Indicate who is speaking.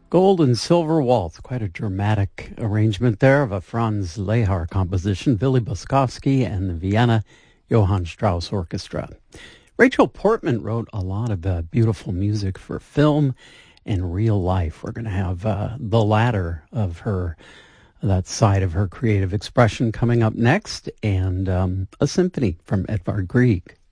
Speaker 1: Gold and Silver Waltz, quite a dramatic arrangement there of a Franz Lehar composition, Billy Boskovsky and the Vienna Johann Strauss Orchestra. Rachel Portman wrote a lot of beautiful music for film and real life. We're going to have the latter of that side of her creative expression coming up next, and a symphony from Edvard Grieg.